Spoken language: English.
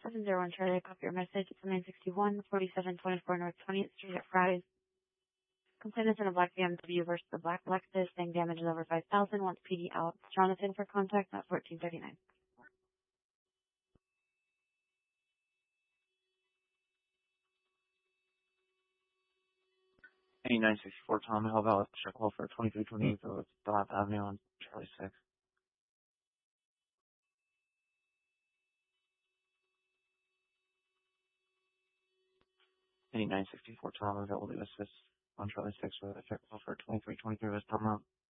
701 Charlie, copy your message. It's 961 4724 North 20th Street at Fry's. Complainants in a black BMW versus the black Lexus, saying damage is over 5,000. Wants PD out. Jonathan for contact at 1439. 8964 Tom, how about check call for 2328 Dot Avenue on Charlie 6. 8964 Tom, available to assist on Charlie 6 with a check call for 2323 West Tom.